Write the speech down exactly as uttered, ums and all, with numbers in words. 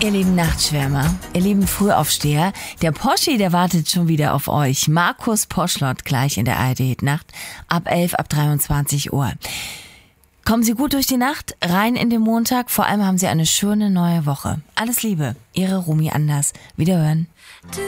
Ihr lieben Nachtschwärmer, ihr lieben Frühaufsteher, der Poschi, der wartet schon wieder auf euch. Markus Poschlott gleich in der A R D-Nacht ab elf, ab dreiundzwanzig Uhr. Kommen Sie gut durch die Nacht, rein in den Montag, vor allem haben Sie eine schöne neue Woche. Alles Liebe, Ihre Rumi Anders. Wiederhören.